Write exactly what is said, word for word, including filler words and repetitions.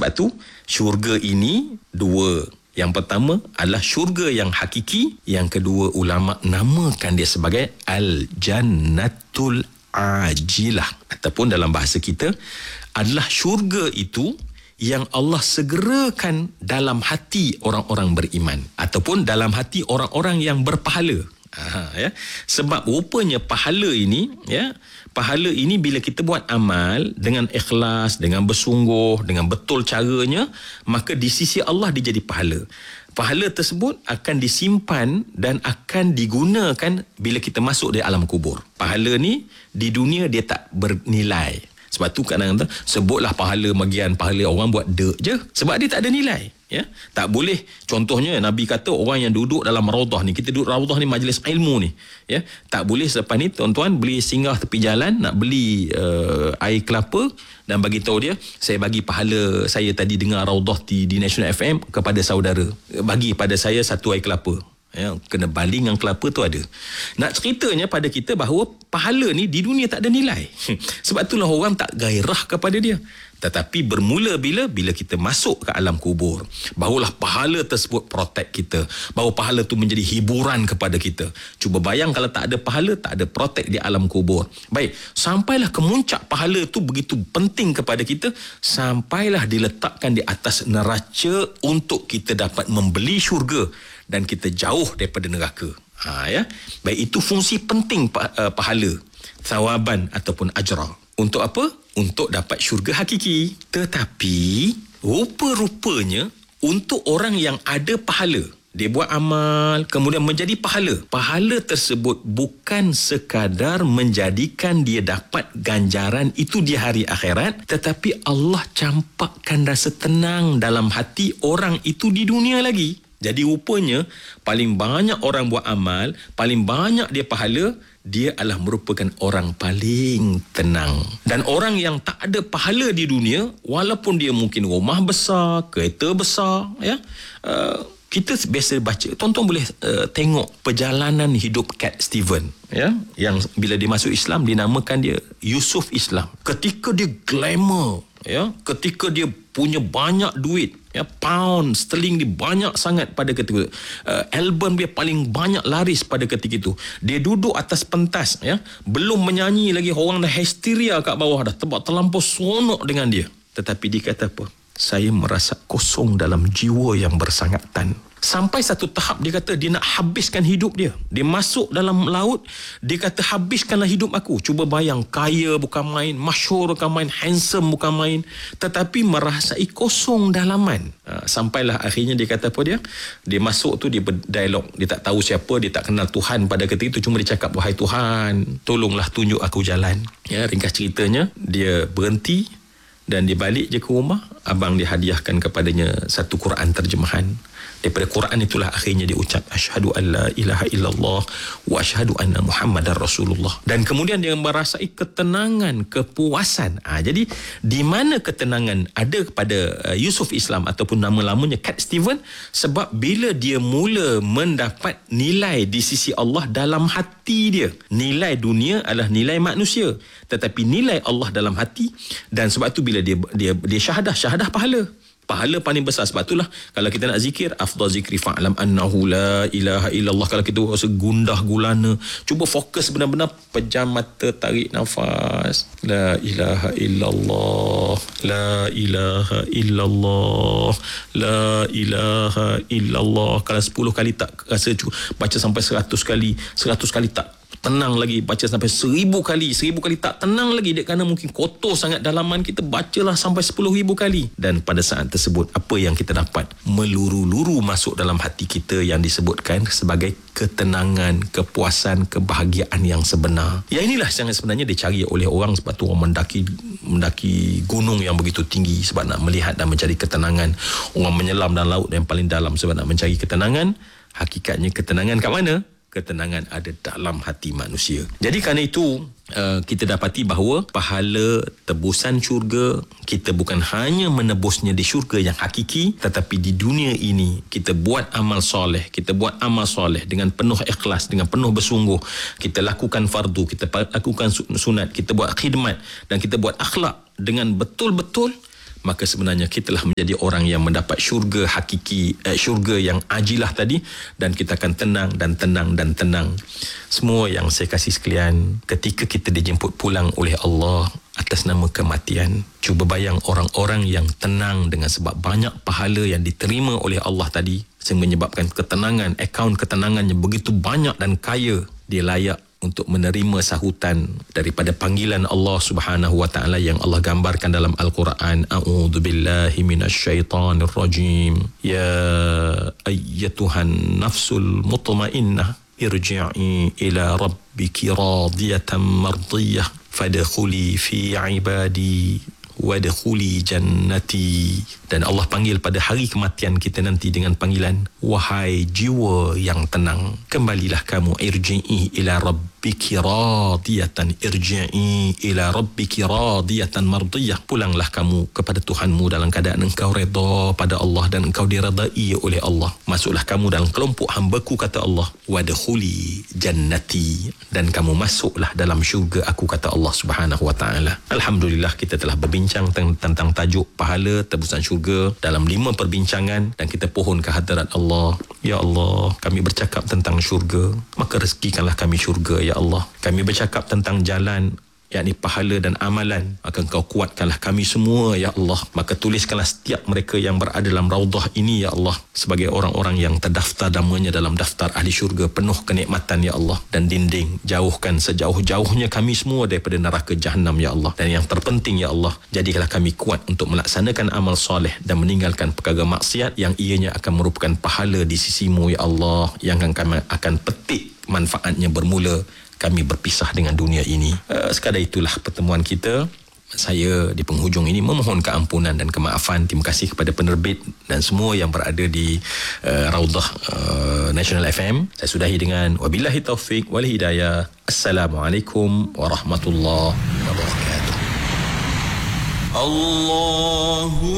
Sebab tu syurga ini dua. Yang pertama adalah syurga yang hakiki. Yang kedua, ulama namakan dia sebagai Al-Jannatul Ajilah. Ataupun dalam bahasa kita adalah syurga itu yang Allah segerakan dalam hati orang-orang beriman. Ataupun dalam hati orang-orang yang berpahala. Ha, ya. Sebab rupanya pahala ini, ya, pahala ini bila kita buat amal dengan ikhlas, dengan bersungguh, dengan betul caranya, maka di sisi Allah dia jadi pahala. Pahala tersebut akan disimpan dan akan digunakan bila kita masuk di alam kubur. Pahala ni di dunia dia tak bernilai. Sebab tu kadang-kadang sebutlah pahala bagian pahala orang buat dek je. Sebab dia tak ada nilai. Ya? Tak boleh. Contohnya Nabi kata orang yang duduk dalam raudah ni. Kita duduk raudah ni, majlis ilmu ni. Ya? Tak boleh selepas ni tuan-tuan beli singgah tepi jalan nak beli uh, air kelapa dan bagi tahu dia, saya bagi pahala saya tadi dengar raudah di, di National F M kepada saudara. Bagi pada saya satu air kelapa. Ya, kena baling dengan kelapa tu ada. Nak ceritanya pada kita bahawa pahala ni di dunia tak ada nilai. Sebab itulah orang tak gairah kepada dia. Tetapi bermula bila bila kita masuk ke alam kubur, barulah pahala tersebut protect kita. Baru pahala tu menjadi hiburan kepada kita. Cuba bayang kalau tak ada pahala, tak ada protect di alam kubur. Baik, sampailah ke muncak pahala tu begitu penting kepada kita, sampailah diletakkan di atas neraca untuk kita dapat membeli syurga dan kita jauh daripada neraka. Ha, ya? Baik, itu fungsi penting pahala, thawaban ataupun ajra. Untuk apa? Untuk dapat syurga hakiki. Tetapi rupa-rupanya untuk orang yang ada pahala, dia buat amal kemudian menjadi pahala, pahala tersebut bukan sekadar menjadikan dia dapat ganjaran itu di hari akhirat, tetapi Allah campakkan rasa tenang dalam hati orang itu di dunia lagi. Jadi rupanya paling banyak orang buat amal, paling banyak dia pahala, dia adalah merupakan orang paling tenang. Dan orang yang tak ada pahala di dunia, walaupun dia mungkin rumah besar, kereta besar, ya, uh, kita biasa baca, tuan-tuan boleh uh, tengok perjalanan hidup Cat Stevens, ya, yang bila dia masuk Islam dinamakan dia Yusuf Islam. Ketika dia glamour, ya, ketika dia punya banyak duit, ya, pound sterling dia banyak sangat pada ketika itu. Uh, album dia paling banyak laris pada ketika itu. Dia duduk atas pentas, ya, belum menyanyi lagi, orang dah histeria kat bawah dah, sebab terlampau seronok dengan dia. Tetapi dia kata apa? Saya merasa kosong dalam jiwa yang bersangatan. Sampai satu tahap dia kata dia nak habiskan hidup dia. Dia masuk dalam laut, dia kata habiskanlah hidup aku. Cuba bayang, kaya bukan main, masyhur bukan main, handsome bukan main, tetapi merasai kosong dalaman. Ha, sampailah akhirnya dia kata apa dia? Dia masuk tu, dia berdialog. Dia tak tahu siapa, dia tak kenal Tuhan pada ketika itu. Cuma dia cakap, wahai Tuhan, tolonglah tunjuk aku jalan. Ya, ringkas ceritanya, dia berhenti dan dia balik je ke rumah. Abang dia hadiahkan kepadanya satu Quran terjemahan. Daripada Quran itulah akhirnya dia ucap asyhadu an la ilaha illallah wa asyhadu anna Muhammadar Rasulullah. Dan kemudian dia merasai ketenangan, kepuasan. Ha, jadi di mana ketenangan ada kepada uh, Yusuf Islam ataupun nama-lamanya Cat Stevens, sebab bila dia mula mendapat nilai di sisi Allah dalam hati dia. Nilai dunia adalah nilai manusia, tetapi nilai Allah dalam hati. Dan sebab tu bila dia dia dia syahadah, syahadah pahala. Pahala paling besar. Sebab itulah kalau kita nak zikir, afdal zikri fa'lam annahu la ilaha illallah. Kalau kita rasa gundah gulana, cuba fokus benar-benar, pejam mata, tarik nafas, la ilaha illallah, la ilaha illallah, la ilaha illallah. Kalau sepuluh kali tak rasa, baca sampai seratus kali, seratus kali tak tenang lagi, baca sampai seribu kali, seribu kali tak tenang lagi, dia kerana mungkin kotor sangat dalaman kita, bacalah sampai sepuluh ribu kali. Dan pada saat tersebut, apa yang kita dapat? Meluru-luru masuk dalam hati kita yang disebutkan sebagai ketenangan, kepuasan, kebahagiaan yang sebenar. Yang inilah yang sebenarnya dicari oleh orang. Sebab tu orang mendaki mendaki gunung yang begitu tinggi sebab nak melihat dan mencari ketenangan. Orang menyelam dalam laut yang paling dalam sebab nak mencari ketenangan. Hakikatnya ketenangan kat mana? Ketenangan ada dalam hati manusia. Jadi kerana itu uh, kita dapati bahawa pahala tebusan syurga kita bukan hanya menebusnya di syurga yang hakiki, tetapi di dunia ini kita buat amal soleh, kita buat amal soleh dengan penuh ikhlas, dengan penuh bersungguh, kita lakukan fardu, kita lakukan sunat, kita buat khidmat dan kita buat akhlak dengan betul-betul, maka sebenarnya kita telah menjadi orang yang mendapat syurga hakiki, eh, syurga yang ajilah tadi, dan kita akan tenang dan tenang dan tenang. Semua yang saya kasih sekalian, ketika kita dijemput pulang oleh Allah atas nama kematian, cuba bayang orang-orang yang tenang dengan sebab banyak pahala yang diterima oleh Allah tadi, sehingga menyebabkan ketenangan, akaun ketenangannya begitu banyak dan kaya, dia layak untuk menerima sahutan daripada panggilan Allah Subhanahu wa taala yang Allah gambarkan dalam Al-Quran. A'udzubillahi minasyaitonir rajim. Ya ayyatuhan nafsul mutmainnah irji'i ila rabbiki radiyatan mardiyah fadkhuli fi ibadi wadkhuli jannati. Dan Allah panggil pada hari kematian kita nanti dengan panggilan, wahai jiwa yang tenang, kembalilah kamu, irji'i ila rabbiki radiyatan, irji'i ila rabbiki radiyatan mardiyah, pulanglah kamu kepada Tuhanmu dalam keadaan engkau redha pada Allah dan engkau diredai oleh Allah. Masuklah kamu dalam kelompok hamba-Ku, kata Allah, wadkhuli jannati, dan kamu masuklah dalam syurga aku, kata Allah Subhanahu wa taala. Alhamdulillah, kita telah berbincang tentang tajuk pahala tebusan syurga dalam lima perbincangan, dan kita pohon ke hadirat Allah. Ya Allah, kami bercakap tentang syurga, maka rezekikanlah kami syurga, ya Allah. Kami bercakap tentang jalan, yakni pahala dan amalan, maka Engkau kuatkanlah kami semua, ya Allah. Maka tuliskanlah setiap mereka yang berada dalam raudah ini, ya Allah, sebagai orang-orang yang terdaftar namanya dalam daftar ahli syurga penuh kenikmatan, ya Allah. Dan dinding, jauhkan sejauh-jauhnya kami semua daripada neraka Jahannam, ya Allah. Dan yang terpenting, ya Allah, jadikanlah kami kuat untuk melaksanakan amal soleh dan meninggalkan perkara maksiat yang ianya akan merupakan pahala di sisimu, ya Allah, yang akan kami akan petik manfaatnya bermula kami berpisah dengan dunia ini. Uh, sekadar itulah pertemuan kita. Saya di penghujung ini memohon keampunan dan kemaafan. Terima kasih kepada penerbit dan semua yang berada di uh, Raudah uh, National F M. Saya sudahi dengan wabillahi taufik wal hidayah. Assalamualaikum warahmatullahi wabarakatuh. Allahu